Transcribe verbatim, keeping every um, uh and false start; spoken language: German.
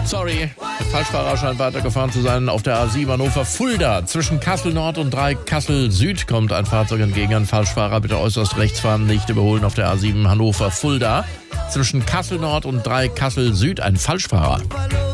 Sorry, der Falschfahrer scheint weitergefahren zu sein. Auf der A sieben Hannover-Fulda. Zwischen Kassel Nord und drei Kassel Süd kommt ein Fahrzeug entgegen. Ein Falschfahrer, bitte äußerst rechts fahren, nicht überholen auf der A sieben Hannover-Fulda. Zwischen Kassel Nord und drei Kassel Süd ein Falschfahrer.